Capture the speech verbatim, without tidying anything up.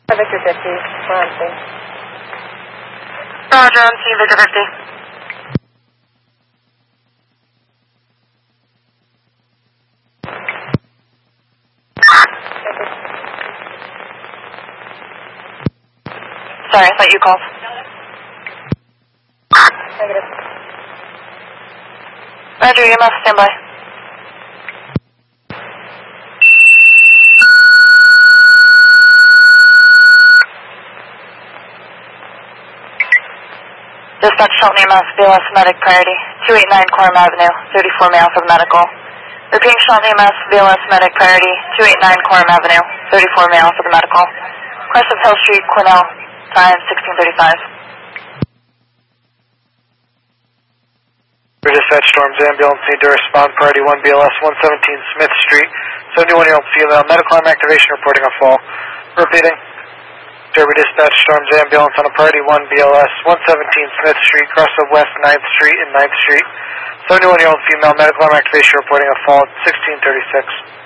Victor fifty, we're on scene. Roger, on scene, Victor fifty. Sorry, I thought you called. Negative. Roger, E M F, stand by. Dispatch Shelton E M F, B L S medic priority, two eighty-nine Quorum Avenue, thirty-four male for the medical. Repeating Shelton E M F, B L S medic priority, two eighty-nine Quorum Avenue, thirty-four male for the medical. Crest of Hill Street, Cornell, time sixteen thirty-five. Dispatch Storms ambulance need to respond priority one B L S one seventeen Smith Street, seventy-one year old female, medical arm activation reporting a fall. Repeating. Derby Dispatch Storms ambulance on a priority one B L S one seventeen Smith Street, cross of West ninth Street and ninth Street, seventy-one year old female, medical arm activation reporting a fall at sixteen thirty-six.